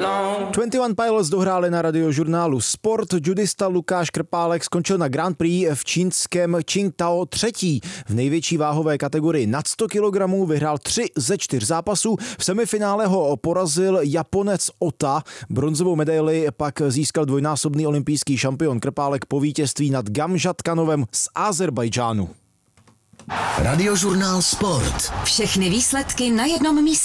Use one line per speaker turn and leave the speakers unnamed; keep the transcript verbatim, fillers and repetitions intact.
dvacet jedna Pilots dohráli na radiožurnálu Sport. Judista Lukáš Krpálek skončil na Grand Prix v čínském Qingdao třetí. V největší váhové kategorii nad sto kilogramů vyhrál tři ze čtyř zápasů. V semifinále ho porazil Japonec Ota. Bronzovou medaili pak získal dvojnásobný olympijský šampion Krpálek po vítězství nad Gamžatkanovem z Azerbajdžánu.
Radiožurnál Sport.
Všechny výsledky na jednom místě.